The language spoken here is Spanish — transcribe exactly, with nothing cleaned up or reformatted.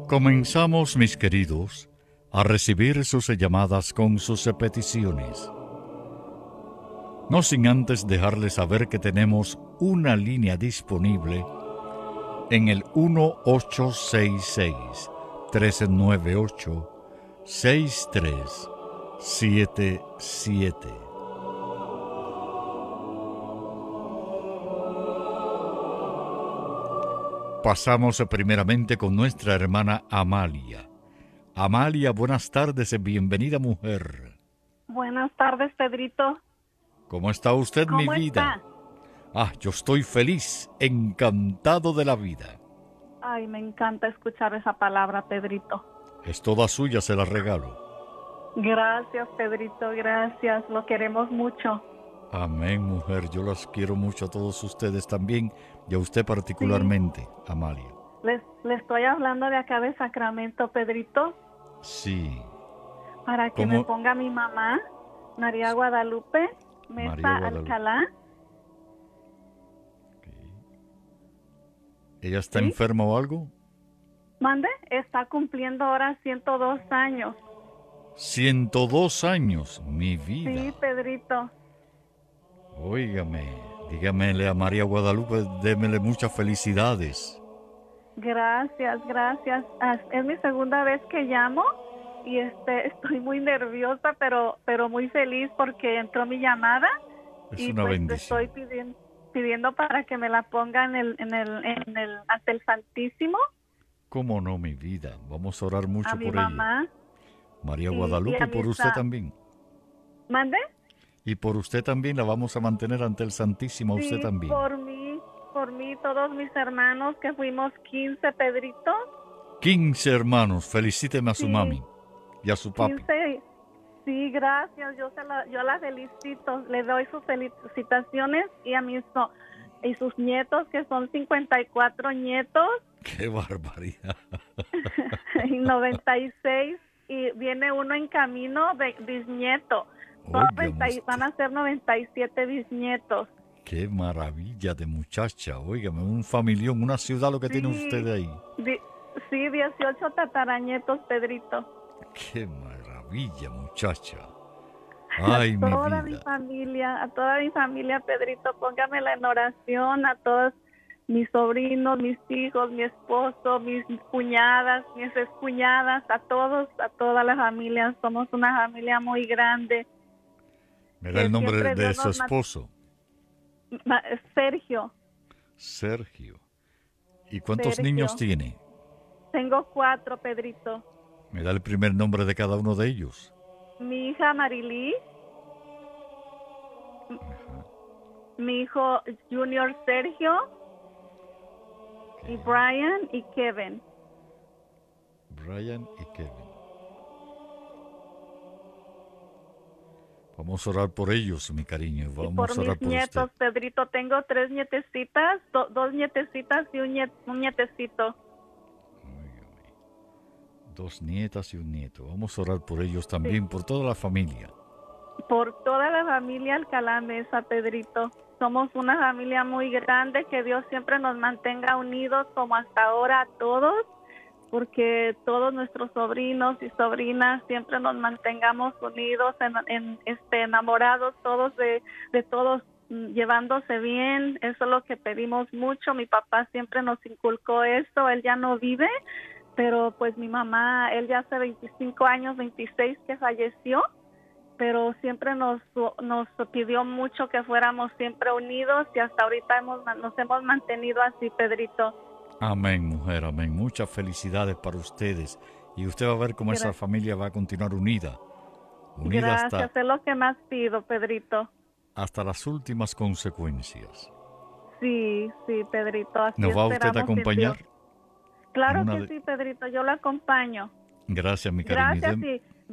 Comenzamos, mis queridos, a recibir sus llamadas con sus peticiones. No sin antes dejarles saber que tenemos una línea disponible en el uno ocho seis seis, tres nueve ocho, seis tres siete siete. Pasamos primeramente con nuestra hermana Amalia. Amalia, buenas tardes, bienvenida mujer. Buenas tardes, Pedrito. ¿Cómo está usted, mi ¿Cómo vida? está? Ah, yo estoy feliz, encantado de la vida. Ay, me encanta escuchar esa palabra, Pedrito. Es toda suya, se la regalo. Gracias, Pedrito, gracias. Lo queremos mucho. Amén, mujer. Yo las quiero mucho a todos ustedes también y a usted particularmente, sí. Amalia. Les, le estoy hablando de acá de Sacramento, Pedrito. Sí. Para que ¿Cómo? me ponga mi mamá, María Guadalupe, Mesa María Guadalupe. Alcalá. Okay. ¿Ella está ¿Sí? enferma o algo? Mande, está cumpliendo ahora ciento dos años. ciento dos años, mi vida. Sí, Pedrito. Óigame, dígamele a María Guadalupe, démele muchas felicidades. Gracias, gracias. Es mi segunda vez que llamo y este estoy muy nerviosa, pero pero muy feliz porque entró mi llamada. Es y una pues bendición. Estoy pidiendo, pidiendo para que me la ponga en el en el en el ante el Santísimo. ¿Cómo no, mi vida? Vamos a orar mucho A mi por mamá. ella. María Y, Guadalupe, y a por mi usted sa- también. ¿Mande? Y por usted también la vamos a mantener ante el Santísimo, a usted Sí, también. por mí, por mí, todos mis hermanos que fuimos quince, Pedrito. quince hermanos, felicíteme a su Sí, mami y a su papi. quince. Sí, gracias. Yo se la, yo la felicito. Le doy sus felicitaciones y a mis so- y sus nietos, que son cincuenta y cuatro nietos. ¡Qué barbaridad! Y noventa y seis, y viene uno en camino de bisnieto. noventa y, van a ser noventa y siete bisnietos. ¡Qué maravilla de muchacha! Óigame, un familión, una ciudad lo que Sí, tiene usted ahí. Di, sí, dieciocho tataranietos, Pedrito. ¡Qué maravilla, muchacha! ¡Ay, mi vida! A toda mi familia, a toda mi familia, Pedrito, póngamela en oración, a todos mis sobrinos, mis hijos, mi esposo, mis cuñadas, mis excuñadas, a todos, a toda la familia. Somos una familia muy grande. ¿Me da el nombre de su nos esposo? Ma- Sergio. Sergio. ¿Y cuántos Sergio. niños tiene? Tengo cuatro, Pedrito. ¿Me da el primer nombre de cada uno de ellos? Mi hija Marilí. Ajá. Mi hijo Junior Sergio. Okay. Y Brian y Kevin. Brian y Kevin. Vamos a orar por ellos, mi cariño. Vamos y por a orar mis por nietos, usted. Pedrito. Tengo tres nietecitas, do, dos nietecitas y un, niet, un nietecito. Dos nietas y un nieto. Vamos a orar por ellos también, sí. Por toda la familia. Por toda la familia Alcalá Mesa, Pedrito. Somos una familia muy grande, que Dios siempre nos mantenga unidos como hasta ahora a todos, porque todos nuestros sobrinos y sobrinas siempre nos mantengamos unidos, en, en, este, enamorados todos de, de todos, llevándose bien. Eso es lo que pedimos mucho. Mi papá siempre nos inculcó esto. Él ya no vive, pero pues mi mamá, él ya hace veinticinco años, veintiséis que falleció, pero siempre nos nos pidió mucho que fuéramos siempre unidos, y hasta ahorita hemos, nos hemos mantenido así, Pedrito. Amén, mujer, amén. Muchas felicidades para ustedes. Y usted va a ver cómo Gracias. Esa familia va a continuar unida. Unida Gracias, hasta, es lo que más pido, Pedrito. Hasta las últimas consecuencias. Sí, sí, Pedrito. Así ¿Nos va usted a acompañar? Claro que de... sí, Pedrito, yo lo acompaño. Gracias, mi cariño. Gracias, y,